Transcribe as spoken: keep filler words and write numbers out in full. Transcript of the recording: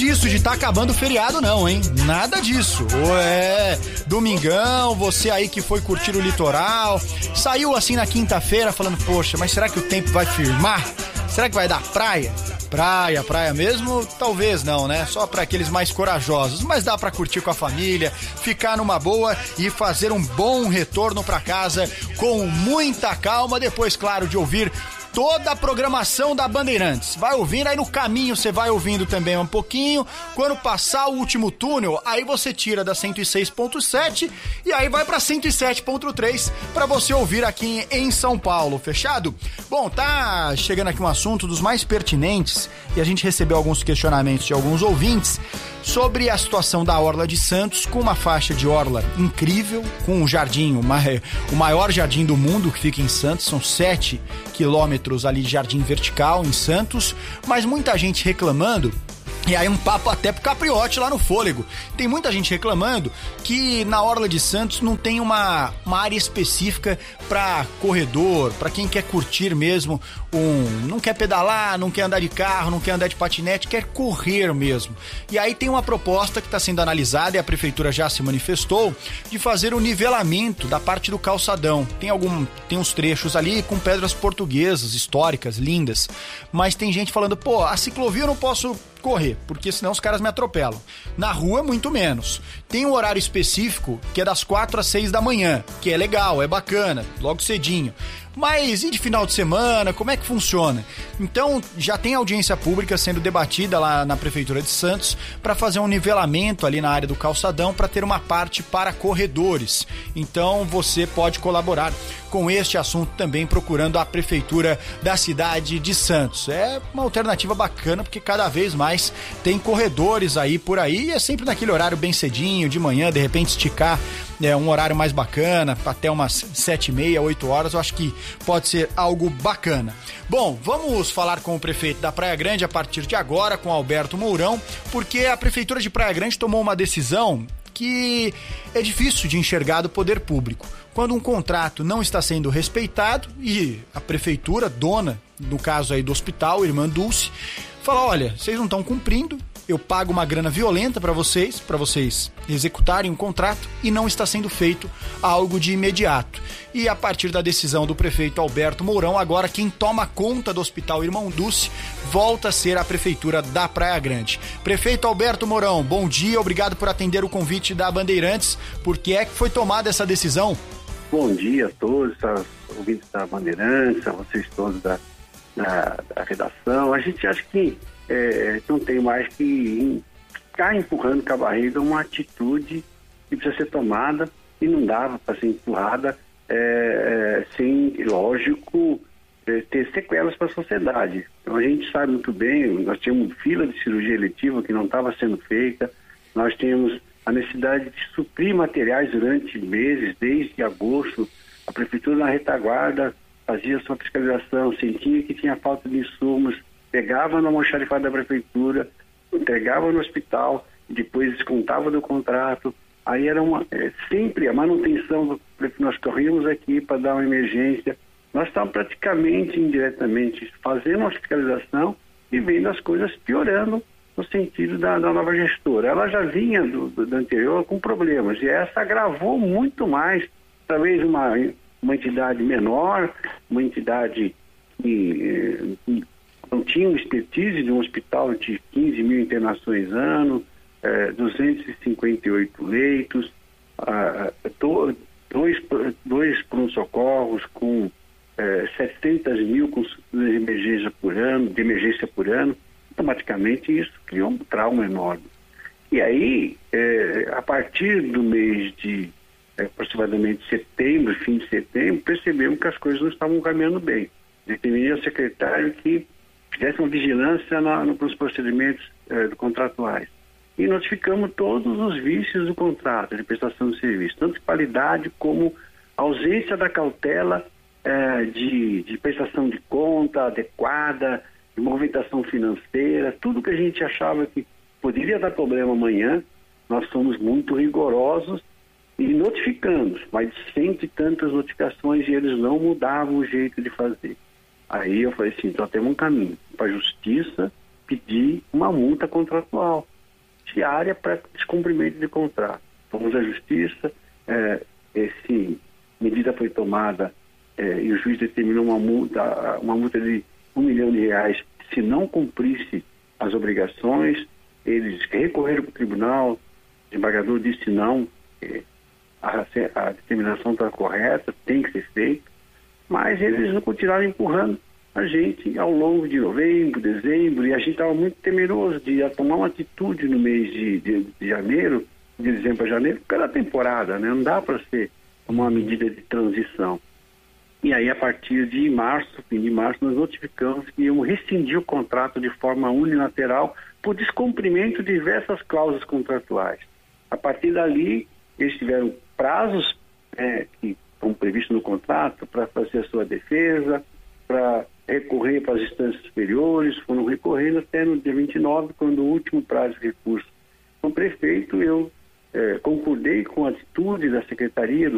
disso de tá acabando o feriado não, hein? Nada disso. É domingão, você aí que foi curtir o litoral, saiu assim na quinta-feira falando, poxa, mas será que o tempo vai firmar? Será que vai dar praia? Praia, praia mesmo? Talvez não, né? Só para aqueles mais corajosos, mas dá para curtir com a família, ficar numa boa e fazer um bom retorno para casa com muita calma, depois, claro, de ouvir toda a programação da Bandeirantes. Vai ouvindo, aí no caminho você vai ouvindo também um pouquinho. Quando passar o último túnel, aí você tira da cento e seis ponto sete e aí vai pra cento e sete ponto três pra você ouvir aqui em São Paulo, fechado? Bom, tá chegando aqui um assunto dos mais pertinentes e a gente recebeu alguns questionamentos de alguns ouvintes sobre a situação da Orla de Santos, com uma faixa de orla incrível, com um jardim, uma, o maior jardim do mundo que fica em Santos, são sete quilômetros ali de jardim vertical em Santos, mas muita gente reclamando. E aí um papo até pro Capriotti lá no Fôlego. Tem muita gente reclamando que na Orla de Santos não tem uma, uma área específica para corredor, para quem quer curtir mesmo, um, não quer pedalar, não quer andar de carro, não quer andar de patinete, quer correr mesmo. E aí tem uma proposta que está sendo analisada e a prefeitura já se manifestou de fazer o nivelamento da parte do calçadão. Tem algum, tem uns trechos ali com pedras portuguesas, históricas, lindas, mas tem gente falando, pô, a ciclovia eu não posso correr, porque senão os caras me atropelam. Na rua, muito menos. Tem um horário específico que é das quatro às seis da manhã, que é legal, é bacana, logo cedinho. Mas e de final de semana, como é que funciona? Então, já tem audiência pública sendo debatida lá na Prefeitura de Santos para fazer um nivelamento ali na área do calçadão para ter uma parte para corredores. Então, você pode colaborar com este assunto também procurando a Prefeitura da cidade de Santos. É uma alternativa bacana porque cada vez mais tem corredores aí por aí e é sempre naquele horário bem cedinho, de manhã, de repente esticar é, um horário mais bacana, até umas sete e meia, oito horas, eu acho que pode ser algo bacana. Bom, vamos falar com o prefeito da Praia Grande a partir de agora, com Alberto Mourão, porque a Prefeitura de Praia Grande tomou uma decisão que é difícil de enxergar do poder público. Quando um contrato não está sendo respeitado e a prefeitura, dona, no caso aí do hospital, Irmã Dulce, fala, olha, vocês não estão cumprindo, eu pago uma grana violenta para vocês, para vocês executarem um contrato e não está sendo feito algo de imediato. E a partir da decisão do prefeito Alberto Mourão, agora quem toma conta do Hospital Irmão Dulce volta a ser a Prefeitura da Praia Grande. Prefeito Alberto Mourão, bom dia, obrigado por atender o convite da Bandeirantes. Por que é que foi tomada essa decisão? Bom dia a todos, aos ouvintes da Bandeirantes, a vocês todos da, da, da redação. A gente acha que É, não tem mais que ficar empurrando com a barriga uma atitude que precisa ser tomada e não dava para ser empurrada é, é, sem, lógico, é, ter sequelas para a sociedade. Então a gente sabe muito bem, nós tínhamos fila de cirurgia eletiva que não estava sendo feita, nós tínhamos a necessidade de suprir materiais durante meses, desde agosto, a prefeitura na retaguarda fazia sua fiscalização, sentia que tinha falta de insumos, pegava no almoxarifado da prefeitura, entregava no hospital, depois descontava do contrato. Aí era uma, é, sempre a manutenção do que nós corríamos aqui para dar uma emergência. Nós estávamos praticamente, indiretamente, fazendo uma fiscalização e vendo as coisas piorando no sentido da, da nova gestora. Ela já vinha do, do, do anterior com problemas e essa agravou muito mais, talvez uma, uma entidade menor, uma entidade que não tinha uma expertise de um hospital de quinze mil internações ano, eh, duzentos e cinquenta e oito leitos, ah, do, dois, dois pronto-socorros com eh, setecentas mil consultas de emergência por ano, de emergência por ano. Automaticamente isso criou um trauma enorme. E aí, eh, a partir do mês de eh, aproximadamente setembro, fim de setembro, percebemos que as coisas não estavam caminhando bem. Determinei ao secretário que fizesse uma vigilância na, nos procedimentos eh, contratuais. E notificamos todos os vícios do contrato de prestação de serviço, tanto de qualidade como ausência da cautela eh, de, de prestação de conta adequada, de movimentação financeira, tudo que a gente achava que poderia dar problema amanhã, nós somos muito rigorosos e notificamos, mais de cento e tantas notificações e eles não mudavam o jeito de fazer. Aí eu falei assim, então temos um caminho para a justiça pedir uma multa contratual. judiciária para descumprimento de contrato. Fomos à justiça, é, esse medida foi tomada é, e o juiz determinou uma multa, uma multa de um milhão de reais se não cumprisse as obrigações. Eles recorreram para o tribunal, o desembargador disse não, a, a determinação está correta, tem que ser feito, mas eles não continuaram empurrando a gente ao longo de novembro, dezembro, e a gente estava muito temeroso de tomar uma atitude no mês de, de, de janeiro, de dezembro a janeiro, porque era temporada, né? Não dá para ser uma medida de transição. E aí, a partir de março, fim de março, nós notificamos que iam rescindir o contrato de forma unilateral por descumprimento de diversas cláusulas contratuais. A partir dali, eles tiveram prazos é, que estão previstos no contrato para fazer a sua defesa, para recorrer para as instâncias superiores, foram recorrendo até no dia vinte e nove, quando o último prazo de recurso. Como prefeito, eu é, concordei com a atitude da Secretaria, do